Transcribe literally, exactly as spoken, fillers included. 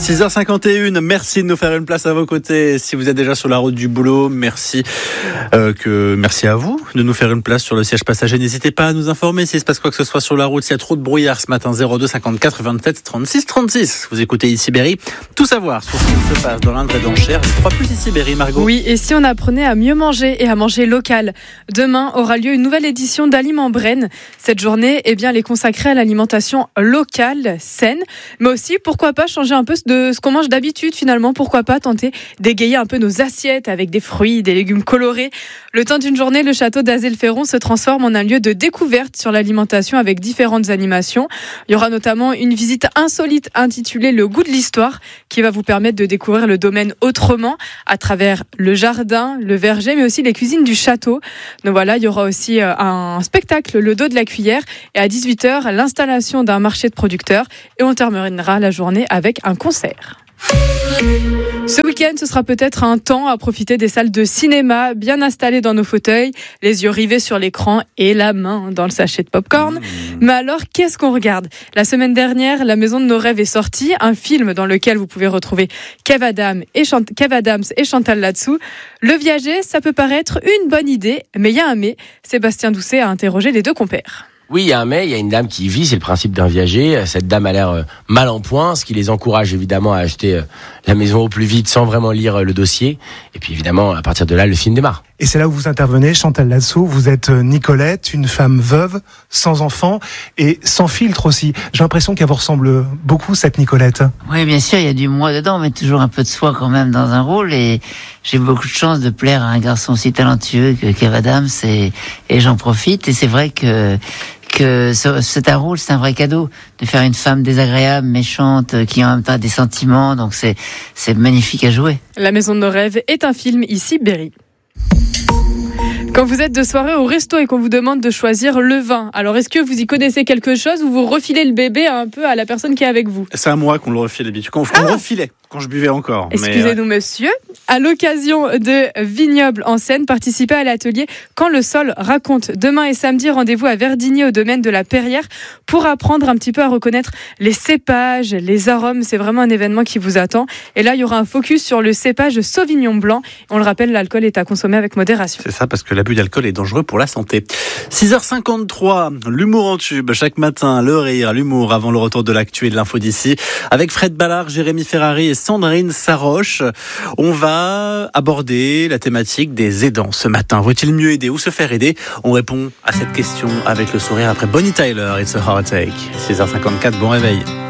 six heures cinquante et une, merci de nous faire une place à vos côtés. Si vous êtes déjà sur la route du boulot, merci euh, que merci à vous de nous faire une place sur le siège passager. N'hésitez pas à nous informer s'il se passe quoi que ce soit sur la route. S'il y a trop de brouillard ce matin, zéro deux cinquante-quatre vingt-sept trente-six trente-six. Vous écoutez ici Berry. Tout savoir sur ce qui se passe dans l'Indre et dans le Cher. trois plus ici Berry, Margot. Oui, et si on apprenait à mieux manger et à manger local? Demain aura lieu une nouvelle édition d'Aliments Braine. Cette journée, eh bien, elle est consacrée à l'alimentation locale, saine, mais aussi, pourquoi pas, changer un peu de ce qu'on mange d'habitude finalement. Pourquoi pas tenter d'égayer un peu nos assiettes avec des fruits, des légumes colorés. Le temps d'une journée, le château d'Azelferron se transforme en un lieu de découverte sur l'alimentation avec différentes animations. Il y aura notamment une visite insolite intitulée Le goût de l'histoire qui va vous permettre de découvrir le domaine autrement à travers le jardin, le verger, mais aussi les cuisines du château. Donc voilà, il y aura aussi un spectacle, Le dos de la cuillère, et à dix-huit heures, l'installation d'un marché de producteurs, et on terminera la journée avec un concert. Ce week-end, ce sera peut-être un temps à profiter des salles de cinéma, bien installées dans nos fauteuils, les yeux rivés sur l'écran et la main dans le sachet de popcorn. Mmh. Mais alors, qu'est-ce qu'on regarde? La semaine dernière, La Maison de nos rêves est sortie, un film dans lequel vous pouvez retrouver Kev Adams et, Chant- Kev Adams et Chantal là-dessous. Le viager, ça peut paraître une bonne idée, mais il y a un mais. Sébastien Doucet a interrogé les deux compères. Oui, il y a un mais, il y a une dame qui y vit, c'est le principe d'un viager. Cette dame a l'air mal en point, ce qui les encourage évidemment à acheter la maison au plus vite sans vraiment lire le dossier. Et puis évidemment, à partir de là, le film démarre. Et c'est là où vous intervenez, Chantal Latsou. Vous êtes Nicolette, une femme veuve, sans enfant et sans filtre aussi. J'ai l'impression qu'elle vous ressemble beaucoup, cette Nicolette. Oui, bien sûr, il y a du moi dedans, mais toujours un peu de soi quand même dans un rôle. Et j'ai beaucoup de chance de plaire à un garçon aussi talentueux que Kev Adams, et, et j'en profite. Et c'est vrai que que c'est un rôle, c'est un vrai cadeau de faire une femme désagréable, méchante, qui en même temps a des sentiments. Donc c'est c'est magnifique à jouer. La Maison de nos rêves est un film ici Berry. Quand vous êtes de soirée au resto et qu'on vous demande de choisir le vin, alors est-ce que vous y connaissez quelque chose ou vous refilez le bébé un peu à la personne qui est avec vous? C'est à moi qu'on le refile d'habitude. Qu'on ah le refilait quand je buvais encore. Excusez-nous mais... monsieur. À l'occasion de Vignoble en Seine, participez à l'atelier Quand le sol raconte. Demain et samedi, rendez-vous à Verdigny au domaine de la Perrière pour apprendre un petit peu à reconnaître les cépages, les arômes. C'est vraiment un événement qui vous attend. Et là, il y aura un focus sur le cépage Sauvignon Blanc. On le rappelle, l'alcool est à consommer avec modération. C'est ça, parce que l'abus d'alcool est dangereux pour la santé. six heures cinquante-trois, l'humour en tube. Chaque matin, le rire, l'humour avant le retour de l'actu et de l'info d'ici. Avec Fred Ballard, Jérémy Ferrari et Sandrine Saroche. On va aborder la thématique des aidants ce matin. Vaut-il mieux aider ou se faire aider? On répond à cette question avec le sourire après Bonnie Tyler, It's a Heartache. six heures cinquante-quatre, bon réveil.